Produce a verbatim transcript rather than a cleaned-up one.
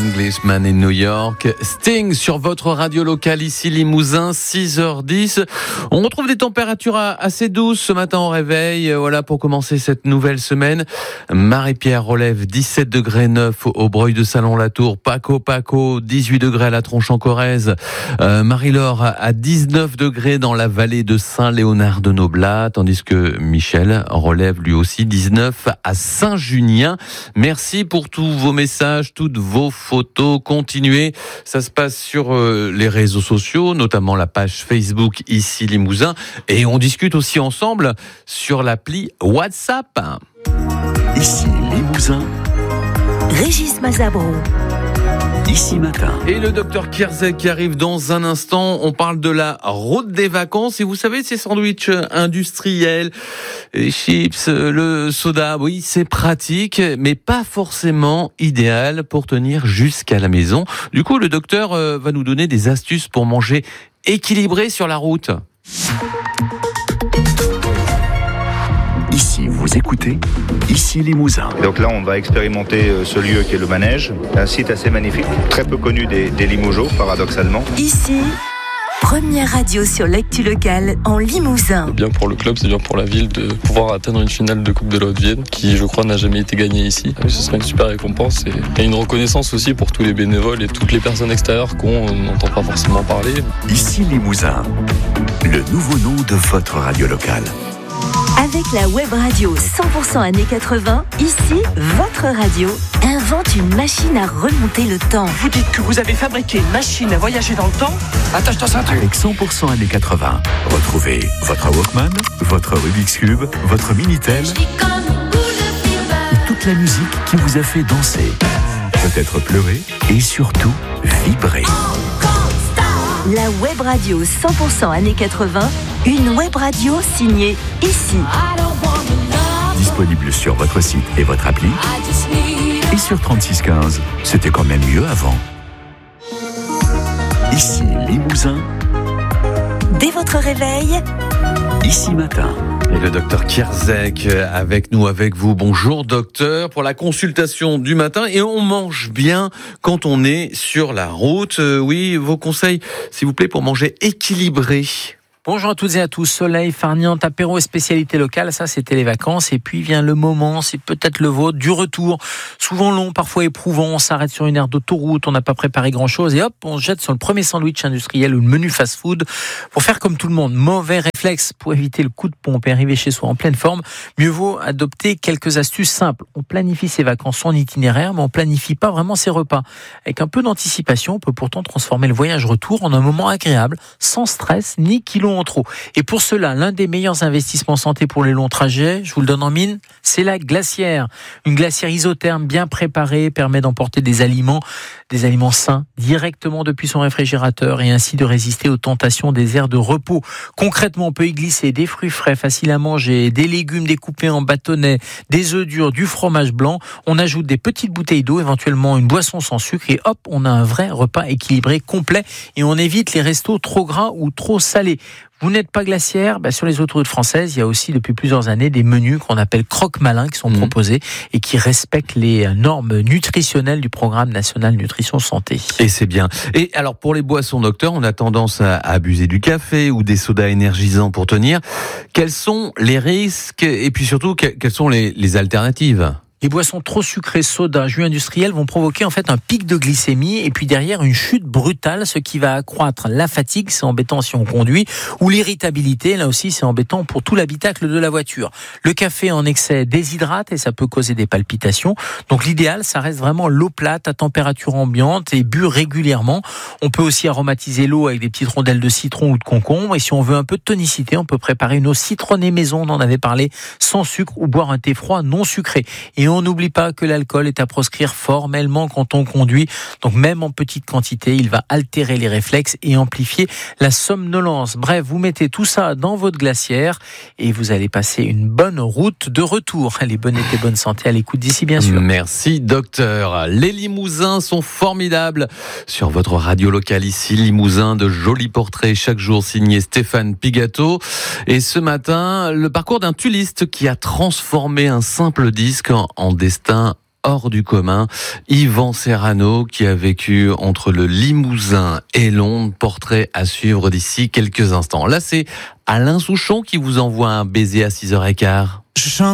Englishman in New York. Sting sur votre radio locale ici Limousin, six heures dix. On retrouve des températures assez douces ce matin au réveil. Voilà pour commencer cette nouvelle semaine. Marie-Pierre relève dix-sept degrés neuf au Breuil de Salon-la-Tour. Paco Paco, dix-huit degrés à la Tronche-en-Corrèze. Euh, Marie-Laure à dix-neuf degrés dans la vallée de Saint-Léonard de Noblat, tandis que Michel relève lui aussi dix-neuf à Saint-Junien. Merci pour tous vos messages, toutes vos photos. Continuez. Ça se passe sur euh, les réseaux sociaux, notamment la page Facebook ici Limousin. Et on discute aussi ensemble sur l'appli WhatsApp. Ici Limousin. Régis Mazabro. Ici matin. Et le docteur Kierzek qui arrive dans un instant. On parle de la route des vacances. Et vous savez, ces sandwichs industriels, les chips, le soda, oui, c'est pratique, mais pas forcément idéal pour tenir jusqu'à la maison. Du coup, le docteur va nous donner des astuces pour manger équilibré sur la route. Ici, vous écoutez, ici Limousin. Et donc là, on va expérimenter ce lieu qui est le manège, un site assez magnifique, très peu connu des, des Limougeaux, paradoxalement. Ici, première radio sur l'actu locale en Limousin. C'est bien pour le club, c'est bien pour la ville de pouvoir atteindre une finale de Coupe de la Haute-Vienne, qui je crois n'a jamais été gagnée ici. Ce serait une super récompense et une reconnaissance aussi pour tous les bénévoles et toutes les personnes extérieures qu'on n'entend pas forcément parler. Ici Limousin, le nouveau nom de votre radio locale. Avec la web radio cent pour cent années quatre-vingts, ici, votre radio invente une machine à remonter le temps. Vous dites que vous avez fabriqué une machine à voyager dans le temps ? Attache-toi ça. Avec cent pour cent années quatre-vingts, retrouvez votre Walkman, votre Rubik's Cube, votre Minitel et toute la musique qui vous a fait danser, peut-être pleurer et surtout vibrer. La web radio cent pour cent années quatre-vingts, une web radio signée ici. Disponible sur votre site et votre appli. Et sur trente-six quinze, c'était quand même mieux avant. Ici Limousin. Dès votre réveil, ici matin. Et le docteur Kierzek avec nous, avec vous. Bonjour docteur, pour la consultation du matin. Et on mange bien quand on est sur la route. Euh, oui, vos conseils, s'il vous plaît, pour manger équilibré. Bonjour à toutes et à tous, soleil, farniente, apéro et spécialité locale, ça c'était les vacances. Et puis vient le moment, c'est peut-être le vôtre, du retour. Souvent long, parfois éprouvant, on s'arrête sur une aire d'autoroute, on n'a pas préparé grand-chose et hop, on se jette sur le premier sandwich industriel ou le menu fast-food pour faire comme tout le monde. Mauvais réflexe pour éviter le coup de pompe et arriver chez soi en pleine forme. Mieux vaut adopter quelques astuces simples. On planifie ses vacances, son itinéraire, mais on planifie pas vraiment ses repas. Avec un peu d'anticipation, on peut pourtant transformer le voyage retour en un moment agréable, sans stress ni kilos en trop. Et pour cela, l'un des meilleurs investissements santé pour les longs trajets, je vous le donne en mine, c'est la glacière. Une glacière isotherme bien préparée permet d'emporter des aliments, des aliments sains directement depuis son réfrigérateur et ainsi de résister aux tentations des aires de repos. Concrètement, on peut y glisser des fruits frais faciles à manger, des légumes découpés en bâtonnets, des œufs durs, du fromage blanc. On ajoute des petites bouteilles d'eau, éventuellement une boisson sans sucre et hop, on a un vrai repas équilibré complet et on évite les restos trop gras ou trop salés. Vous n'êtes pas glaciaire, bah sur les autoroutes françaises, il y a aussi depuis plusieurs années des menus qu'on appelle croque-malins qui sont mmh. proposés et qui respectent les normes nutritionnelles du programme national nutrition santé. Et c'est bien. Et alors pour les boissons, docteur, on a tendance à abuser du café ou des sodas énergisants pour tenir. Quels sont les risques et puis surtout quelles sont les, les alternatives ? Les boissons trop sucrées, soda, jus industriels vont provoquer en fait un pic de glycémie et puis derrière une chute brutale, ce qui va accroître la fatigue, c'est embêtant si on conduit, ou l'irritabilité, là aussi c'est embêtant pour tout l'habitacle de la voiture. Le café en excès déshydrate et ça peut causer des palpitations. Donc l'idéal, ça reste vraiment l'eau plate à température ambiante et bu régulièrement. On peut aussi aromatiser l'eau avec des petites rondelles de citron ou de concombre et si on veut un peu de tonicité, on peut préparer une eau citronnée maison, on en avait parlé, sans sucre ou boire un thé froid non sucré. Et on n'oublie pas que l'alcool est à proscrire formellement quand on conduit. Donc même en petite quantité, il va altérer les réflexes et amplifier la somnolence. Bref, vous mettez tout ça dans votre glacière et vous allez passer une bonne route de retour. Allez, bonne été, bonne santé à l'écoute d'ici bien sûr. Merci docteur. Les Limousins sont formidables. Sur votre radio locale ici, Limousin, de jolis portraits chaque jour signés Stéphane Pigato. Et ce matin, le parcours d'un tuliste qui a transformé un simple disque en en destin hors du commun. Yvan Serrano qui a vécu entre le Limousin et Londres. Portrait à suivre d'ici quelques instants. Là, c'est Alain Souchon qui vous envoie un baiser à six heures quinze. Je chante